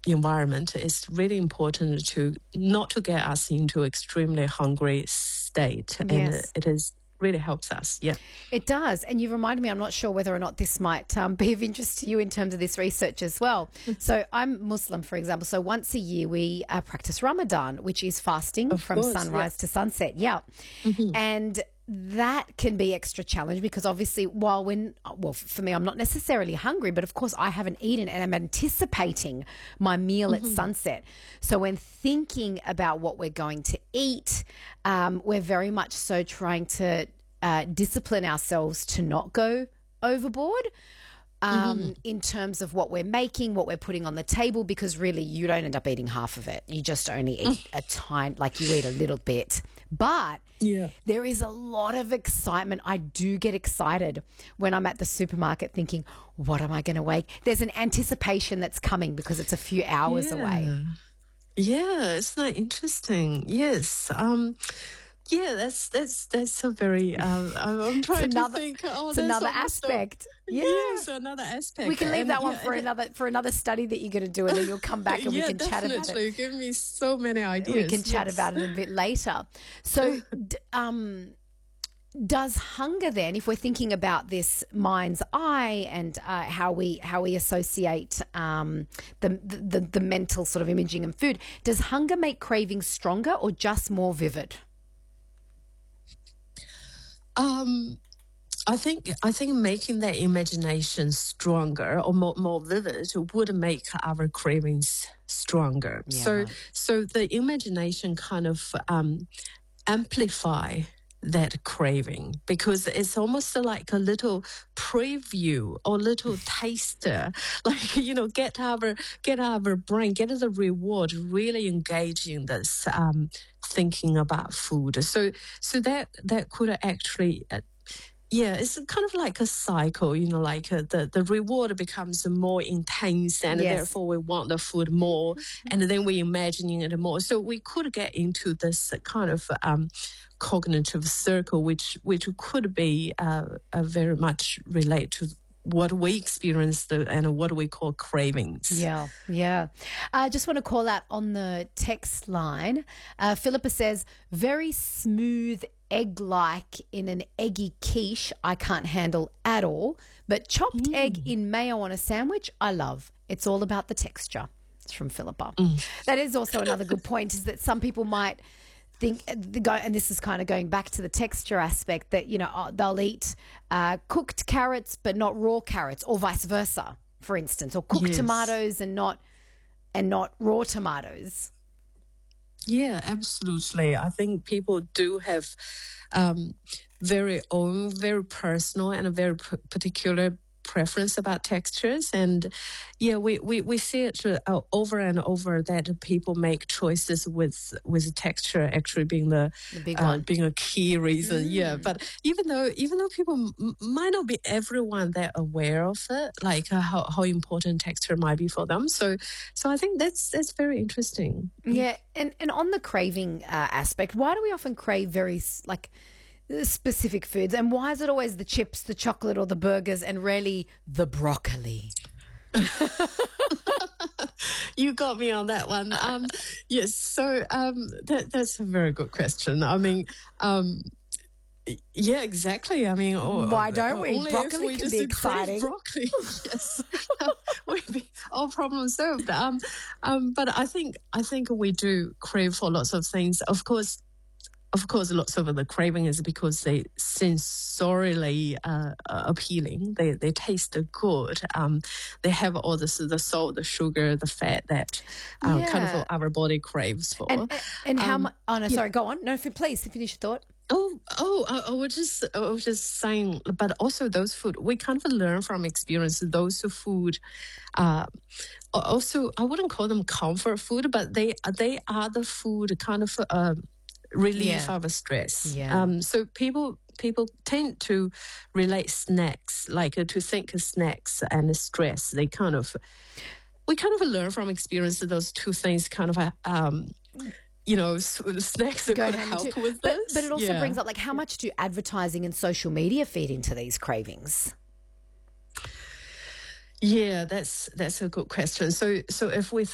environment, it's really important to not to get us into extremely hungry state. And Yes. it is really helps us. Yeah. It does. And you reminded me, I'm not sure whether or not this might be of interest to you in terms of this research as well. So I'm Muslim, for example. So once a year we practice Ramadan, which is fasting from sunrise to sunset. Yeah. And that can be extra challenge because obviously for me, I'm not necessarily hungry, but of course I haven't eaten and I'm anticipating my meal at sunset. So when thinking about what we're going to eat, we're very much so trying to discipline ourselves to not go overboard. In terms of what we're making, what we're putting on the table, because really you don't end up eating half of it. You just only eat you eat a little bit. But there is a lot of excitement. I do get excited when I'm at the supermarket thinking, what am I going to make? There's an anticipation that's coming because it's a few hours away. Yeah, isn't that interesting? Yes. Yeah, that's a very. I'm trying to think. It's another aspect. Yes, another aspect. We can leave that one for another study that you're going to do, and then you'll come back and we can chat about it. Definitely. Give me so many ideas. We can chat about it a bit later. So, does hunger then, if we're thinking about this mind's eye and how we associate the mental sort of imaging and food, does hunger make cravings stronger or just more vivid? I think making that imagination stronger or more vivid would make our cravings stronger. Yeah. So the imagination kind of amplify that craving because it's almost like a little preview or little taster, like get our brain, get the reward, really engaging this thinking about food. So that could actually. It's kind of like a cycle, like the reward becomes more intense and therefore we want the food more and then we're imagining it more. So we could get into this kind of cognitive circle, which could be very much relate to what we experience and what we call cravings. Yeah. I just want to call out on the text line. Philippa says, very smooth egg-like in an eggy quiche I can't handle at all, but chopped egg in mayo on a sandwich I love. It's all about the texture. It's from Philippa. That is also another good point, is that some people might think, and this is kind of going back to the texture aspect, that they'll eat cooked carrots but not raw carrots, or vice versa, for instance, or cooked tomatoes and not raw tomatoes. Yeah, absolutely. I think people do have very personal and a very particular preference about textures, and we see it over and over that people make choices with texture actually being the big one, being a key reason. But even though people might not be everyone that aware of it, like how important texture might be for them, so I think that's very interesting. And on the craving aspect, why do we often crave very specific foods, and why is it always the chips, the chocolate, or the burgers, and rarely the broccoli? You got me on that one. Yes, so that's a very good question. I mean, yeah, exactly. I mean, why don't we? Broccoli can be exciting. Broccoli, yes, we'd be all problem solved. But I think we do crave for lots of things. Of course, lots of the craving is because they sensorially appealing. They taste good. They have all the salt, the sugar, the fat that kind of our body craves for. And how much? Oh no, sorry. Go on. No, please finish your thought. I was just saying, but also those food we kind of learn from experience. Those food, also I wouldn't call them comfort food, but they are the food kind of relief our stress. So people tend to relate snacks, like to think of snacks and stress. We kind of learn from experience that those two things kind of snacks that could help with this. But it also brings up, like, how much do advertising and social media feed into these cravings? Yeah, that's a good question. So if we